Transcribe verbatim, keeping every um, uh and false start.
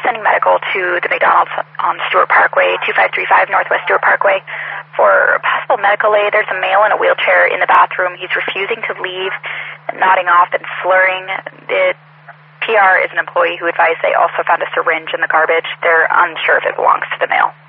sending medical to the McDonald's on Stewart Parkway, two five three five Northwest Stewart Parkway, for possible medical aid. There's a male in a wheelchair in the bathroom. He's refusing to leave, nodding off and slurring. The P R is an employee who advised they also found a syringe in the garbage. They're unsure if it belongs to the male.